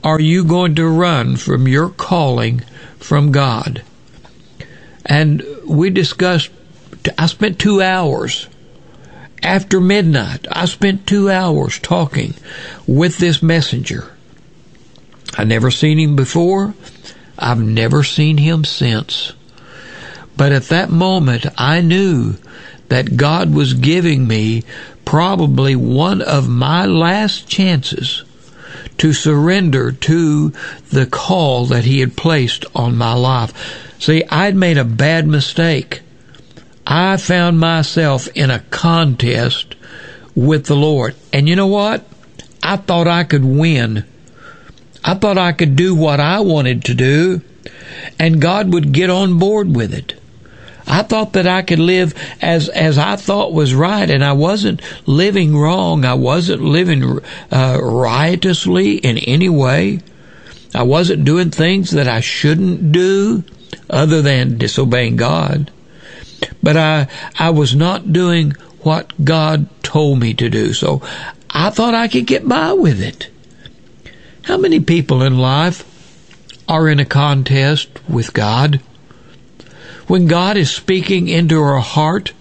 are you going to run from your calling from God? And we discussed, I spent 2 hours after midnight. I spent 2 hours talking with this messenger. I've never seen him before. I've never seen him since. But at that moment, I knew that God was giving me probably one of my last chances to surrender to the call that He had placed on my life. See, I'd made a bad mistake. I found myself in a contest with the Lord. And you know what? I thought I could win. I thought I could do what I wanted to do, and God would get on board with it. I thought that I could live as I thought was right, and I wasn't living wrong. I wasn't living riotously in any way. I wasn't doing things that I shouldn't do other than disobeying God. But I was not doing what God told me to do, so I thought I could get by with it. How many people in life are in a contest with God? When God is speaking into our heart,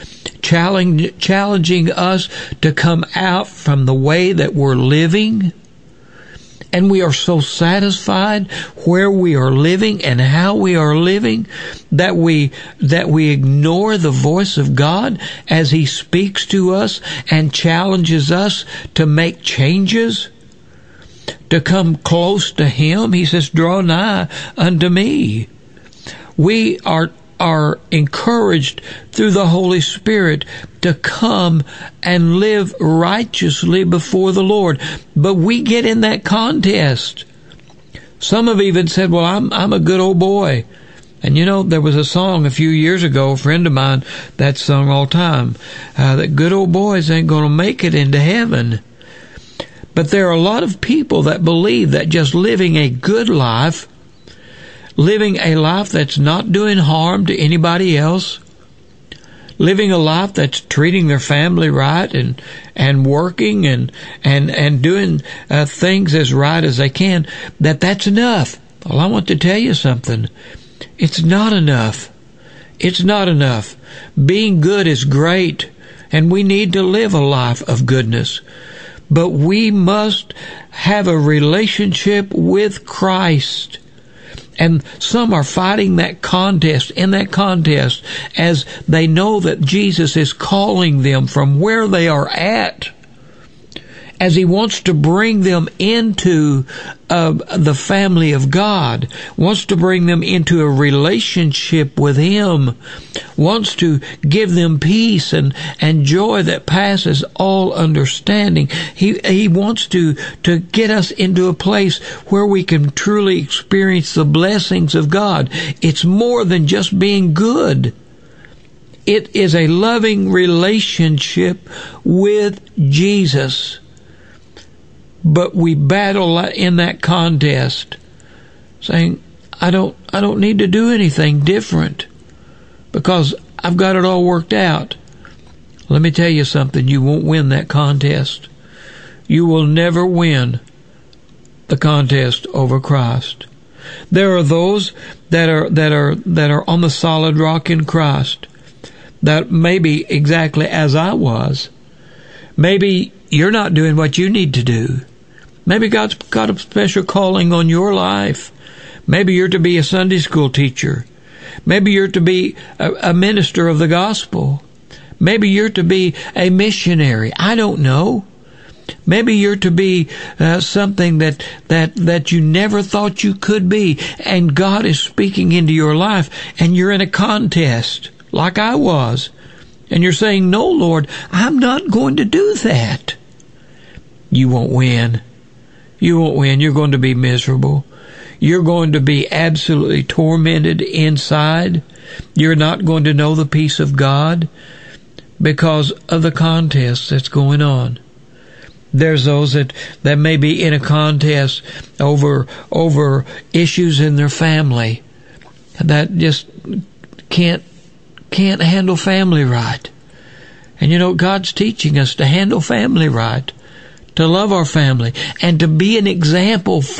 challenging us to come out from the way that we're living, and we are so satisfied where we are living and how we are living that we ignore the voice of God as He speaks to us and challenges us to make changes, to come close to Him. He says, "Draw nigh unto me." We are encouraged through the Holy Spirit to come and live righteously before the Lord. But we get in that contest. Some have even said, "Well, I'm a good old boy." And you know, there was a song a few years ago, a friend of mine that sung all the time, that good old boys ain't going to make it into heaven. But there are a lot of people that believe that just living a good life, living a life that's not doing harm to anybody else, living a life that's treating their family right and working and doing things as right as they can, that's enough. Well, I want to tell you something. It's not enough. It's not enough. Being good is great, and we need to live a life of goodness. But we must have a relationship with Christ. And some are fighting that contest, as they know that Jesus is calling them from where they are at, as He wants to bring them into the family of God, wants to bring them into a relationship with Him, wants to give them peace and joy that passes all understanding. He wants to get us into a place where we can truly experience the blessings of God. It's more than just being good. It is a loving relationship with Jesus. But we battle in that contest, saying, I don't need to do anything different because I've got it all worked out. Let me tell you something, you won't win that contest. You will never win the contest over Christ. There are those that are on the solid rock in Christ, that may be exactly as I was. Maybe you're not doing what you need to do. Maybe God's got a special calling on your life. Maybe you're to be a Sunday school teacher. Maybe you're to be a minister of the gospel. Maybe you're to be a missionary. I don't know. Maybe you're to be something that you never thought you could be, and God is speaking into your life, and you're in a contest like I was, and you're saying, "No, Lord, I'm not going to do that." You won't win. You won't win. You're going to be miserable. You're going to be absolutely tormented inside. You're not going to know the peace of God because of the contest that's going on. There's those that may be in a contest over issues in their family that just can't handle family right. And you know, God's teaching us to handle family right, to love our family, and to be an example